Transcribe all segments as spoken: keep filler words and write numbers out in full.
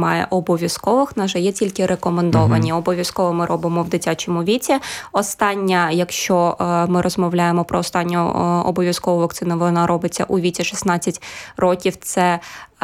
немає обов'язкових, на жаль, є тільки рекомендовані. Uh-huh. Обов'язково ми робимо в дитячому віці. Остання, якщо ми розмовляємо про останню обов'язкову вакцину, вона робиться у віці шістнадцять років. Це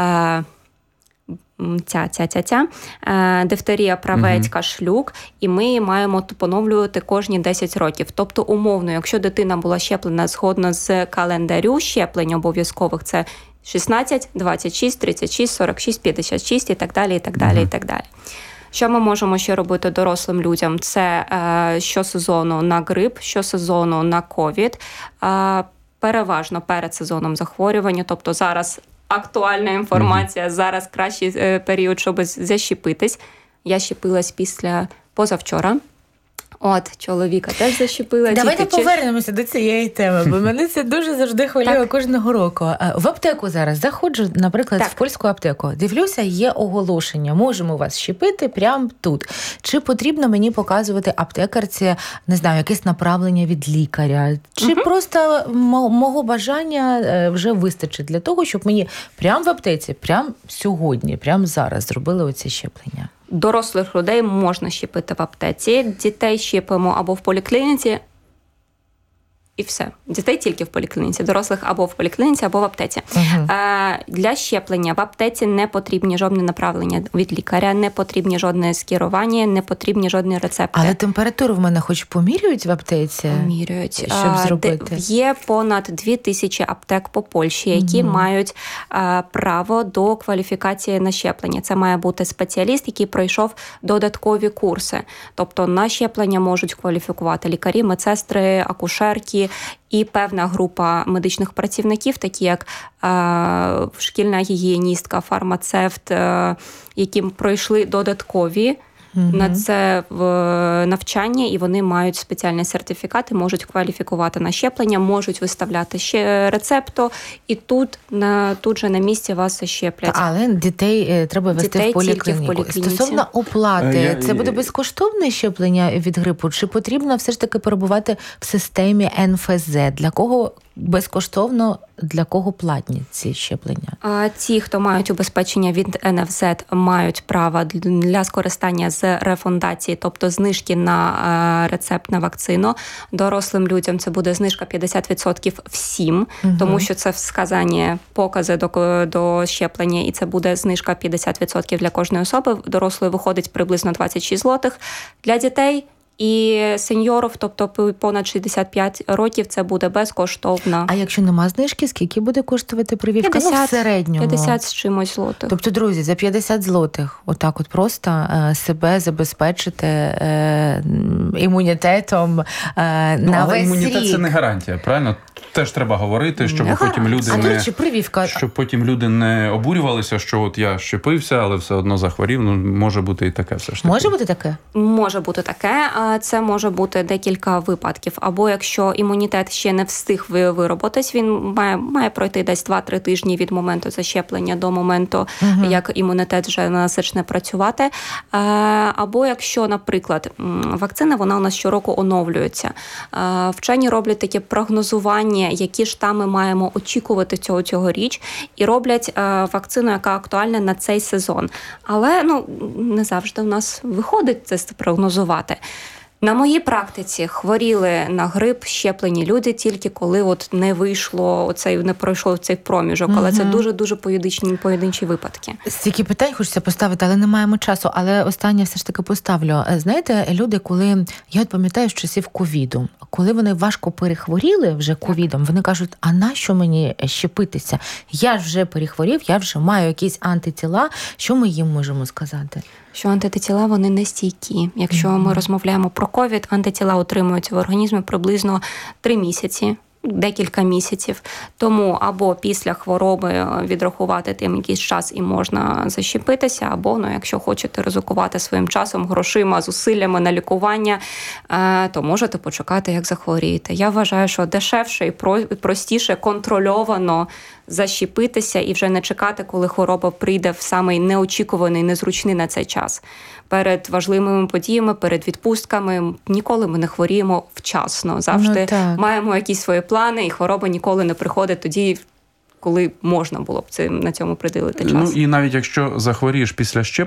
ця, ця, ця, ця, дифтерія, правець, uh-huh. кашлюк, і ми маємо поновлювати кожні десять років. Тобто, умовно, якщо дитина була щеплена згодно з календарю щеплень обов'язкових, це шістнадцять, двадцять шість, тридцять шість, сорок шість, п'ятдесят шість і так далі, і так далі, uh-huh. і так далі. Що ми можемо ще робити дорослим людям? Це е, щосезону на грип, щосезону на ковід, е, переважно перед сезоном захворювання, тобто зараз актуальна інформація, mm-hmm. зараз кращий е, період, щоб защепитись. Я щепилась після позавчора. От, чоловіка теж защепила. Давайте тільки повернемося до цієї теми, бо мене це дуже завжди хвилює кожного року. В аптеку зараз заходжу, наприклад, так. в польську аптеку. Дивлюся, є оголошення. Можемо вас щепити прямо тут. Чи потрібно мені показувати аптекарці, не знаю, якесь направлення від лікаря? Чи угу. просто мо- мого бажання вже вистачить для того, щоб мені прямо в аптеці, прямо сьогодні, прямо зараз зробили оці щеплення? Дорослих людей можна щепити в аптеці, дітей щепимо або в поліклініці, і все. Дітей тільки в поліклініці, дорослих або в поліклініці, або в аптеці. Uh-huh. Е, для щеплення в аптеці не потрібні жодне направлення від лікаря, не потрібні жодне скерування, не потрібні жодні рецепти. Але температуру в мене хоч помірюють в аптеці? Помірюють. Щоб зробити? Є понад дві тисячі аптек по Польщі, які uh-huh. мають е, право до кваліфікації на щеплення. Це має бути спеціаліст, який пройшов додаткові курси. Тобто на щеплення можуть кваліфікувати лікарі, медсестри, акушерки, і певна група медичних працівників, такі як е, шкільна гігієністка, фармацевт, е, які пройшли додаткові mm-hmm. на це в навчання, і вони мають спеціальні сертифікати, можуть кваліфікувати на щеплення, можуть виставляти ще рецепту, і тут, на, тут же на місці вас щеплять. Але дітей треба вести дітей в поліклініку. в поліклініці. Стосовно оплати, це буде безкоштовне щеплення від грипу? Чи потрібно все ж таки перебувати в системі ен еф зет? Для кого безкоштовно, для кого платні ці щеплення? А ті, хто мають убезпечення від ен еф зет, мають право для скористання з рефундації, тобто знижки на рецепт на вакцину. Дорослим людям це буде знижка п'ятдесят відсотків всім, угу. тому що це вказані покази до, до щеплення, і це буде знижка п'ятдесят відсотків для кожної особи. Дорослої виходить приблизно двадцять шість злотих. Для дітей і сеньорів, тобто понад шістдесят п'ять років, це буде безкоштовно. А якщо нема знижки, скільки буде коштувати прививка? п'ятдесят, ну, в середньому. п'ятдесят з чимось злотих. Тобто, друзі, за п'ятдесят злотих отак от просто е, себе забезпечити е, імунітетом е, на ну, але весь імунітет рік. Це не гарантія, правильно? Теж треба говорити, щоб не потім люди а, не до речі, прививка. Щоб потім люди не обурювалися, що от я щепився, але все одно захворів. Ну, може бути і таке все ж таки. Може бути таке? Може бути таке. Це може бути декілька випадків. Або якщо імунітет ще не встиг вироботись, він має, має пройти десь два-три тижні від моменту защеплення до моменту, угу. як імунітет вже на нас почне працювати. Або якщо, наприклад, вакцина, вона у нас щороку оновлюється. Вчені роблять таке прогнозування, які штами маємо очікувати цього цьогоріч, і роблять вакцину, яка актуальна на цей сезон. Але ну, не завжди у нас виходить це прогнозувати. На моїй практиці хворіли на грип щеплені люди тільки коли от не вийшло, оцей, не пройшло цей проміжок, але угу. це дуже-дуже поєдинчі, поєдинчі випадки. Стільки питань хочеться поставити, але не маємо часу. Але останнє все ж таки поставлю. Знаєте, люди, коли, я от пам'ятаю з часів ковіду, коли вони важко перехворіли вже ковідом, вони кажуть, а нащо мені щепитися? Я ж вже перехворів, я вже маю якісь антитіла. Що ми їм можемо сказати? Що антитіла, вони не стійкі. Якщо mm-hmm. ми розмовляємо про ковід, антитіла утримуються в організмі приблизно три місяці, декілька місяців. Тому або після хвороби відрахувати тим якийсь час і можна защепитися, або, ну, якщо хочете ризикувати своїм часом, грошима, зусиллями на лікування, то можете почекати, як захворієте. Я вважаю, що дешевше і простіше контрольовано защепитися і вже не чекати, коли хвороба прийде в самий неочікуваний, незручний на цей час. Перед важливими подіями, перед відпустками ніколи ми не хворіємо вчасно. Завжди ну, маємо якісь свої плани, і хвороба ніколи не приходить тоді, коли можна було б це, на цьому приділити час. Ну і навіть якщо захворієш після щеплення,